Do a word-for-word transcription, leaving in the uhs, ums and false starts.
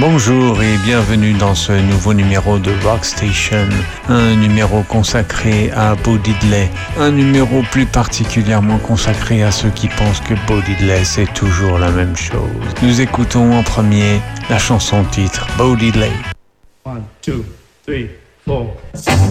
Bonjour et bienvenue dans ce nouveau numéro de Rockstation, un numéro consacré à Bo Diddley, un numéro plus particulièrement consacré à ceux qui pensent que Bo Diddley c'est toujours la même chose. Nous écoutons en premier la chanson titre Bo Diddley. One, two, three, four.